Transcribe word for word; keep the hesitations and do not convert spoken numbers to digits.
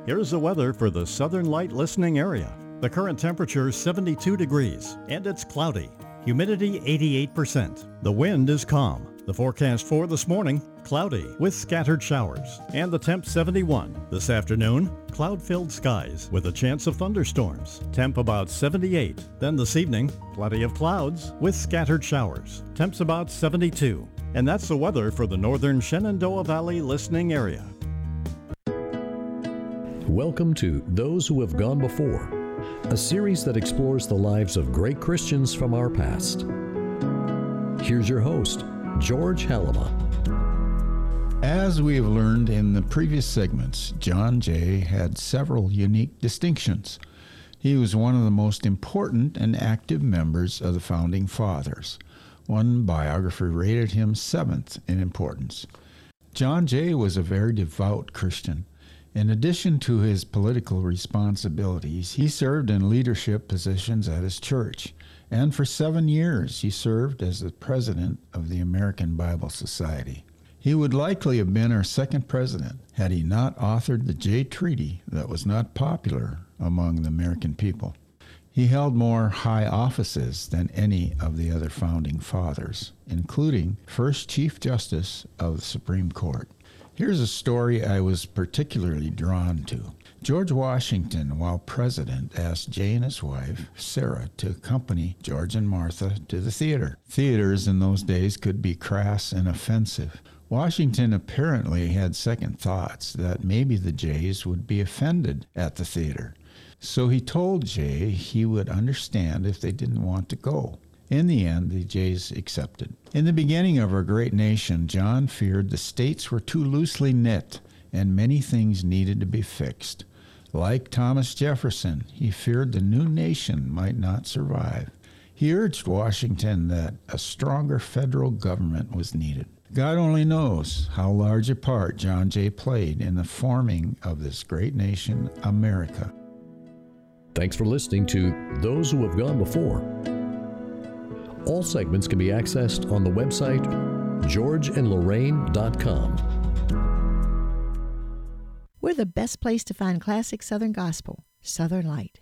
Here's the weather for the Southern Light listening area. The current temperature is seventy-two degrees and it's cloudy. Humidity eighty-eight percent. The wind is calm. The forecast for this morning, cloudy with scattered showers. And the temp seventy-one. This afternoon, cloud-filled skies with a chance of thunderstorms. Temp about seventy-eight. Then this evening, plenty of clouds with scattered showers. Temps about seventy-two. And that's the weather for the northern Shenandoah Valley listening area. Welcome to Those Who Have Gone Before, a series that explores the lives of great Christians from our past. Here's your host, George Halama. As we have learned in the previous segments, John Jay had several unique distinctions. He was one of the most important and active members of the Founding Fathers. One biographer rated him seventh in importance. John Jay was a very devout Christian. In addition to his political responsibilities, he served in leadership positions at his church, and for seven years he served as the president of the American Bible Society. He would likely have been our second president had he not authored the Jay Treaty that was not popular among the American people. He held more high offices than any of the other founding fathers, including first Chief Justice of the Supreme Court. Here's a story I was particularly drawn to. George Washington, while president, asked Jay and his wife, Sarah, to accompany George and Martha to the theater. Theaters in those days could be crass and offensive. Washington apparently had second thoughts that maybe the Jays would be offended at the theater. So he told Jay he would understand if they didn't want to go. In the end, the Jays accepted. In the beginning of our great nation, John feared the states were too loosely knit and many things needed to be fixed. Like Thomas Jefferson, he feared the new nation might not survive. He urged Washington that a stronger federal government was needed. God only knows how large a part John Jay played in the forming of this great nation, America. Thanks for listening to Those Who Have Gone Before. All segments can be accessed on the website george and lorraine dot com. We're the best place to find classic Southern gospel, Southern Light.